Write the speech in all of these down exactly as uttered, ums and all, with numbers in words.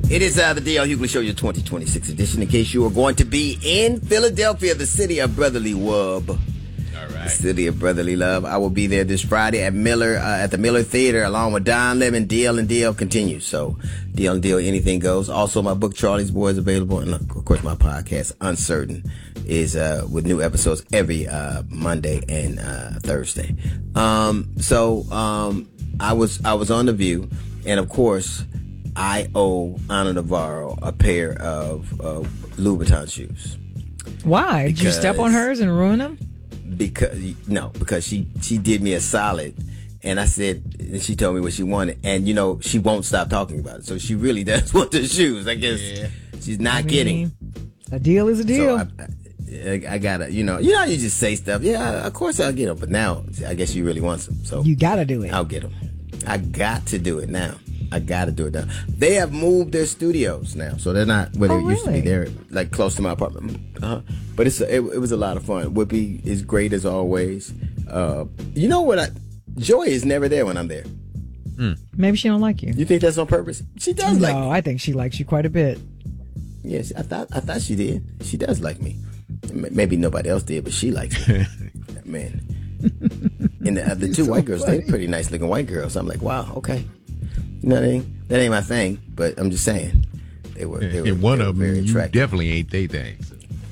It is uh, the D L Hughley Show, your twenty twenty-six edition. In case you are going to be in Philadelphia, the city of brotherly love. All right. The city of brotherly love. I will be there this Friday at Miller, uh, at the Miller Theater, along with Don Lemon. D L and D L continues. So D L and D L, anything goes. Also, my book Charlie's Boy is available, and of course, my podcast Uncertain is uh, with new episodes every uh, Monday and uh, Thursday. Um, so um, I was I was on The View, and of course, I owe Ana Navarro a pair of uh, Louboutin shoes. Why? Did you step on hers and ruin them? Because no, because she she did me a solid, and I said, and she told me what she wanted, and you know she won't stop talking about it. So she really does want the shoes. I guess yeah. she's not I mean, kidding. A deal is a deal. So I, I, I gotta, you know, you know, you just say stuff. Yeah, of course I'll get them, but now I guess she really wants them. So you gotta do it. I'll get them. I got to do it now. I gotta do it now. They have moved their studios now, so they're not where oh, they used really? to be. They're like close to my apartment. Uh-huh. But it's a, it, it was a lot of fun. Whoopi is great as always. Uh, you know what? I, Joy is never there when I'm there. Mm. Maybe she don't like you. You think that's on purpose? She does no, like me. No, I think she likes you quite a bit. Yes, I thought I thought she did. She does like me. Maybe nobody else did, but she likes me. Man. And the, the two so white girls, funny. they're pretty nice looking white girls. I'm like, wow, okay. You know, that ain't, that ain't my thing, but I'm just saying. They were, they were, and one they were of them, very you attractive. definitely ain't they things.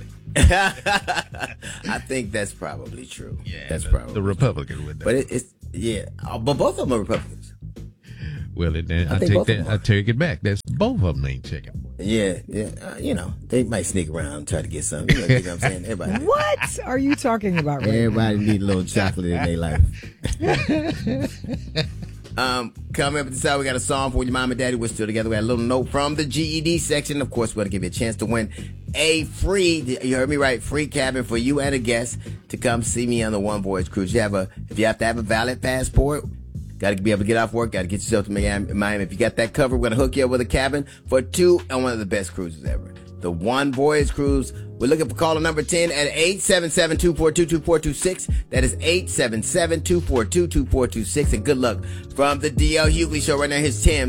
I think that's probably true. Yeah, that's the, probably the Republican true. with that. But it, it's, yeah, uh, but both of them are Republicans. Well, it, I I, think take both of that. them I are. take it back. That's both of them ain't chicken. Yeah, yeah. Uh, you know, they might sneak around and try to get something. You know, you know what I'm saying? Everybody. What are you talking about right Everybody now? need a little chocolate in their life. Um, coming up at this hour, we got a song for your mom and daddy. We're still together. We got a little note from the G E D section. Of course, we're going to give you a chance to win a free, you heard me right, free cabin for you and a guest to come see me on the One Voyage Cruise. You have a, if you have to have a valid passport, got to be able to get off work, got to get yourself to Miami. Miami. If you got that covered, we're going to hook you up with a cabin for two and one of the best cruises ever. The One Voyage Cruise. We're looking for caller number ten at eight seven seven, two four two, two four two six. That is eight seven seven, two four two, two four two six. And good luck from the D L Hughley Show right now. Here's Tim.